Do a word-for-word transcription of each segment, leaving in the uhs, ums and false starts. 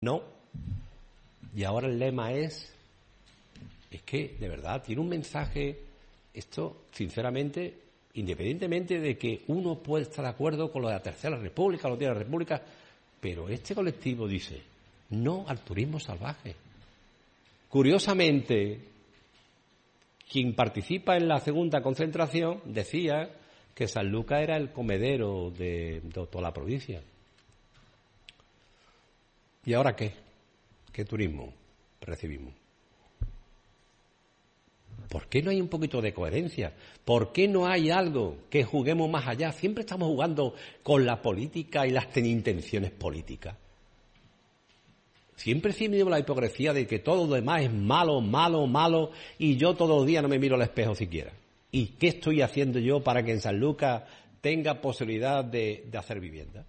No. Y ahora el lema es, es que, de verdad, tiene un mensaje, esto, sinceramente, independientemente de que uno puede estar de acuerdo con lo de la Tercera República, lo de la República, pero este colectivo dice, no al turismo salvaje. Curiosamente, quien participa en la segunda concentración decía que Sanlúcar era el comedero de, de toda la provincia. ¿Y ahora qué? ¿Qué turismo recibimos? ¿Por qué no hay un poquito de coherencia? ¿Por qué no hay algo que juguemos más allá? Siempre estamos jugando con la política y las intenciones políticas. Siempre tenemos la hipocresía de que todo lo demás es malo, malo, malo, y yo todos los días no me miro al espejo siquiera. ¿Y qué estoy haciendo yo para que en Sanlúcar tenga posibilidad de, de hacer vivienda?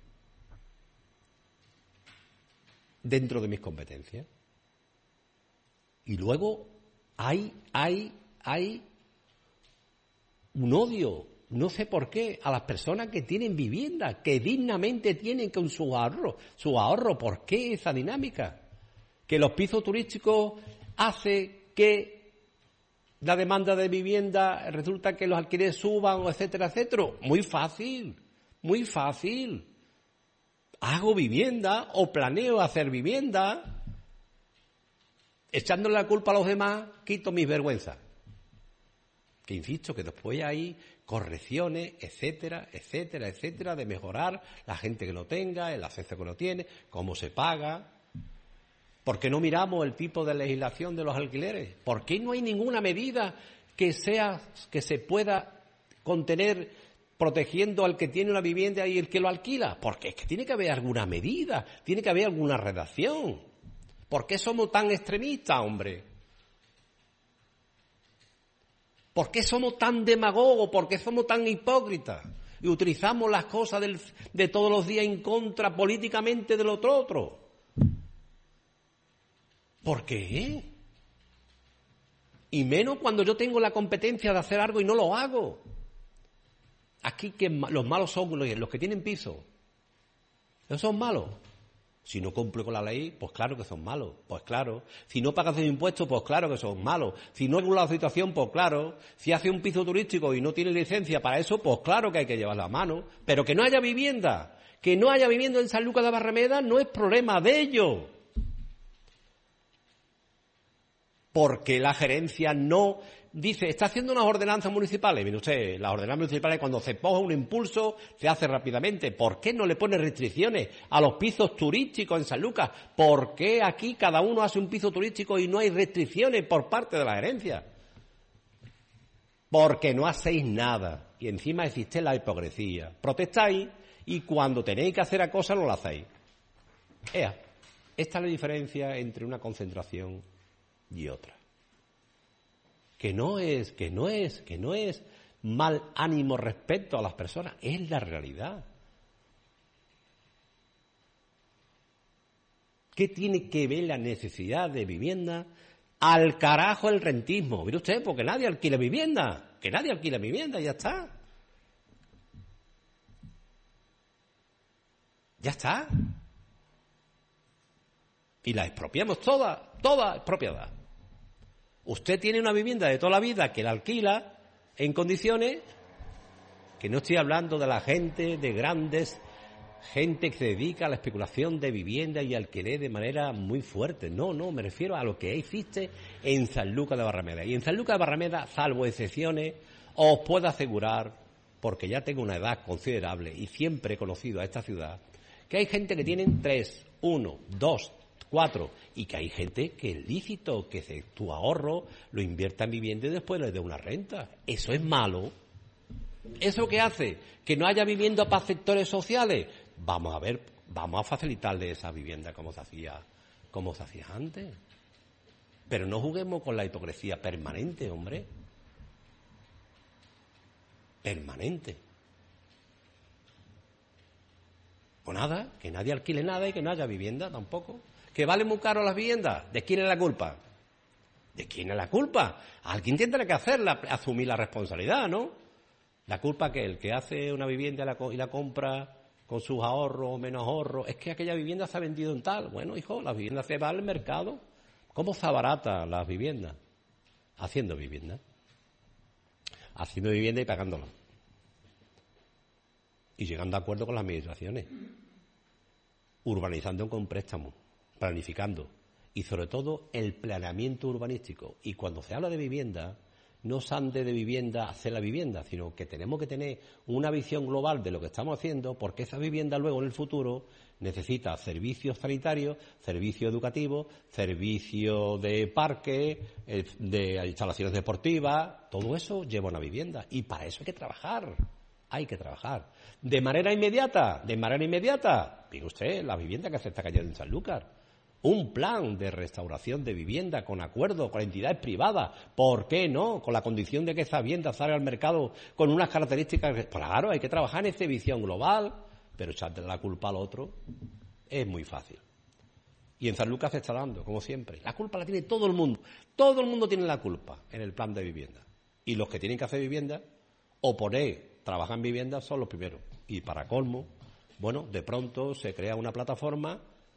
Dentro de mis competencias. Y luego hay, hay, hay un odio, no sé por qué, a las personas que tienen vivienda, que dignamente tienen con su ahorro, su ahorro. ¿Por qué esa dinámica? Que los pisos turísticos hace que la demanda de vivienda resulta que los alquileres suban, etcétera, etcétera. Muy fácil, muy fácil. Hago vivienda o planeo hacer vivienda, echándole la culpa a los demás, quito mis vergüenzas. Que insisto, que después hay correcciones, etcétera, etcétera, etcétera, de mejorar la gente que no tenga, el acceso que no tiene, cómo se paga. ¿Por qué no miramos el tipo de legislación de los alquileres? ¿Por qué no hay ninguna medida que sea, que se pueda contener protegiendo al que tiene una vivienda y el que lo alquila? Porque es que tiene que haber alguna medida, tiene que haber alguna redacción. ¿Por qué somos tan extremistas, hombre? ¿Por qué somos tan demagogos? ¿Por qué somos tan hipócritas? Y utilizamos las cosas del, de todos los días en contra políticamente del otro otro. ¿Por qué? Y menos cuando yo tengo la competencia de hacer algo y no lo hago. Aquí que los malos son los que tienen piso. ¿Esos son malos? Si no cumple con la ley, pues claro que son malos. Pues claro. Si no pagas sus impuestos, pues claro que son malos. Si no regula la situación, pues claro. Si hace un piso turístico y no tiene licencia para eso, pues claro que hay que llevarla a mano. Pero que no haya vivienda, que no haya vivienda en Sanlúcar de Barrameda no es problema de ellos. Porque la gerencia no dice, está haciendo unas ordenanzas municipales. Mire usted, las ordenanzas municipales cuando se ponga un impulso se hace rápidamente. ¿Por qué no le pone restricciones a los pisos turísticos en Sanlúcar? ¿Por qué aquí cada uno hace un piso turístico y no hay restricciones por parte de la gerencia? Porque no hacéis nada. Y encima existe la hipocresía. Protestáis y cuando tenéis que hacer la cosa no la hacéis. Ea, esta es la diferencia entre una concentración y otra. Que no es, que no es, que no es mal ánimo respecto a las personas, es la realidad. ¿Qué tiene que ver la necesidad de vivienda? Al carajo el rentismo. Mire usted, porque nadie alquila vivienda, que nadie alquila vivienda, ya está. Ya está. Y la expropiamos toda, toda expropiada. Usted tiene una vivienda de toda la vida que la alquila en condiciones que no estoy hablando de la gente, de grandes, gente que se dedica a la especulación de vivienda y alquiler de manera muy fuerte. No, no, me refiero a lo que existe en Sanlúcar de Barrameda. Y en Sanlúcar de Barrameda, salvo excepciones, os puedo asegurar, porque ya tengo una edad considerable y siempre he conocido a esta ciudad, que hay gente que tienen tres, uno, dos, cuatro, y que hay gente que es lícito, que se, tu ahorro lo invierta en vivienda y después le dé una renta. Eso es malo. ¿Eso qué hace? ¿Que no haya vivienda para sectores sociales? Vamos a ver, vamos a facilitarle esa vivienda como se hacía, como se hacía antes. Pero no juguemos con la hipocresía permanente, hombre. Permanente. Pues nada, que nadie alquile nada y que no haya vivienda tampoco. ¿Que vale muy caro las viviendas? ¿De quién es la culpa? ¿De quién es la culpa? Alguien tendrá que hacerla, asumir la responsabilidad, ¿no? La culpa que el que hace una vivienda y la compra con sus ahorros o menos ahorros, es que aquella vivienda se ha vendido en tal. Bueno, hijo, las viviendas se van al mercado. ¿Cómo se abarata las viviendas? Haciendo vivienda. Haciendo vivienda y pagándola. Y llegando a acuerdo con las administraciones. Urbanizando con préstamos, planificando. Y sobre todo el planeamiento urbanístico. Y cuando se habla de vivienda, no se ande de vivienda hacer la vivienda, sino que tenemos que tener una visión global de lo que estamos haciendo, porque esa vivienda luego en el futuro necesita servicios sanitarios, servicios educativos, servicios de parque, de instalaciones deportivas. Todo eso lleva una vivienda. Y para eso hay que trabajar. Hay que trabajar. ¿De manera inmediata? De manera inmediata. Mire usted la vivienda que se está cayendo en Sanlúcar. Un plan de restauración de vivienda con acuerdo con entidades privadas. ¿Por qué no? Con la condición de que esa vivienda salga al mercado con unas características. Claro, hay que trabajar en esa visión global, pero echarle la culpa al otro es muy fácil. Y en Sanlúcar se está dando, como siempre. La culpa la tiene todo el mundo. Todo el mundo tiene la culpa en el plan de vivienda. Y los que tienen que hacer vivienda o poner, trabajar en vivienda son los primeros. Y para colmo, bueno, de pronto se crea una plataforma,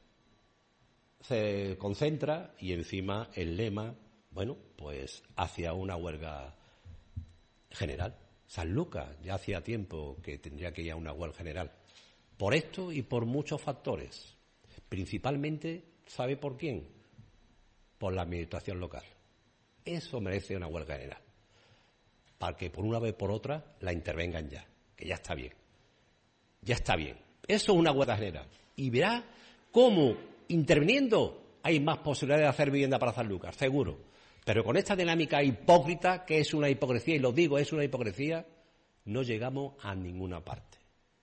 se concentra y encima el lema, bueno, pues hacia una huelga general. Sanlúcar ya hacía tiempo que tendría que ir a una huelga general. Por esto y por muchos factores. Principalmente, ¿sabe por quién? Por la administración local. Eso merece una huelga general. Para que por una vez por otra la intervengan ya. Que ya está bien. Ya está bien. Eso es una huelga general. Y verá cómo interviniendo hay más posibilidades de hacer vivienda para Sanlúcar, seguro. Pero con esta dinámica hipócrita, que es una hipocresía, y lo digo, es una hipocresía, no llegamos a ninguna parte.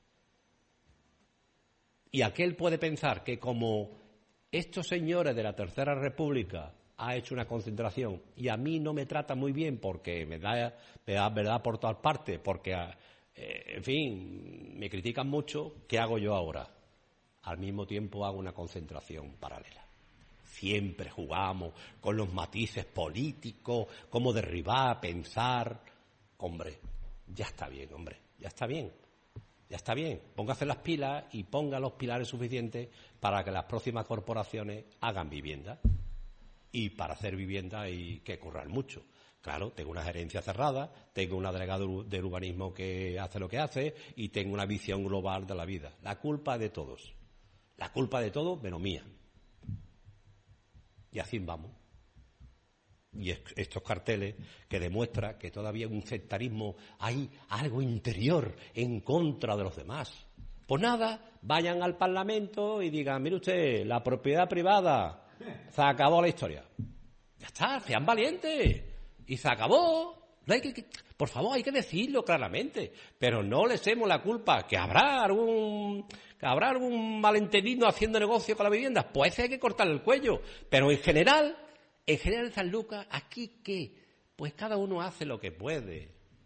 Y aquel puede pensar que como estos señores de la Tercera República ha hecho una concentración y a mí no me trata muy bien porque me da, me da verdad por todas partes, porque, eh, en fin, me critican mucho, ¿qué hago yo ahora? Al mismo tiempo hago una concentración paralela. Siempre jugamos con los matices políticos, cómo derribar, pensar. Hombre, ya está bien, hombre, ya está bien. Ya está bien. Póngase las pilas y ponga los pilares suficientes para que las próximas corporaciones hagan vivienda. Y para hacer vivienda hay que currar mucho. Claro, tengo una gerencia cerrada, tengo una delegada de urbanismo que hace lo que hace y tengo una visión global de la vida. La culpa de todos. La culpa de todos menos mía. Y así vamos. Y estos carteles que demuestran que todavía en un sectarismo hay algo interior en contra de los demás. Pues nada, vayan al Parlamento y digan, mire usted, la propiedad privada, se acabó la historia. Ya está, sean valientes. Y se acabó. No hay que, por favor, hay que decirlo claramente. Pero no le echemos la culpa, que habrá algún... que habrá algún malentendido haciendo negocio con la vivienda, pues hay que cortarle el cuello. Pero en general, en general en Sanlúcar, ¿aquí qué? Pues cada uno hace lo que puede.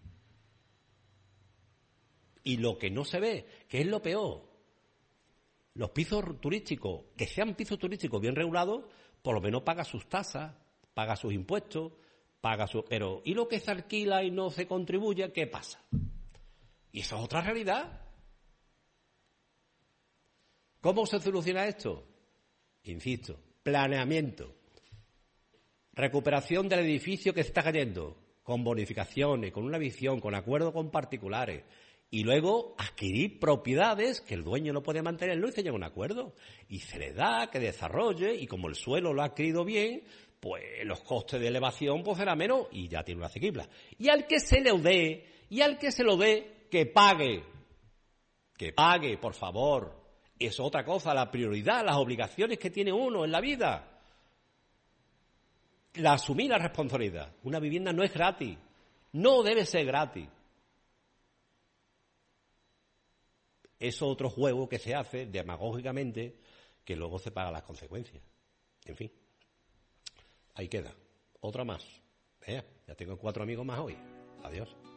Y lo que no se ve, que es lo peor, los pisos turísticos, que sean pisos turísticos bien regulados, por lo menos paga sus tasas, paga sus impuestos, paga su... Pero, ¿y lo que se alquila y no se contribuye? ¿Qué pasa? Y esa es otra realidad. ¿Cómo se soluciona esto? Insisto, planeamiento. Recuperación del edificio que se está cayendo, con bonificaciones, con una visión, con acuerdo con particulares. Y luego adquirir propiedades que el dueño no puede mantenerlo y se llega a un acuerdo. Y se le da que desarrolle y como el suelo lo ha adquirido bien, pues los costes de elevación pues será menos y ya tiene una asequible. Y al que se lo dé, y al que se lo dé, que pague. Que pague, por favor. Es otra cosa, la prioridad, las obligaciones que tiene uno en la vida. La asumir la responsabilidad. Una vivienda no es gratis. No debe ser gratis. Es otro juego que se hace demagógicamente que luego se paga las consecuencias. En fin. Ahí queda. Otra más. Vea, ya tengo cuatro amigos más hoy. Adiós.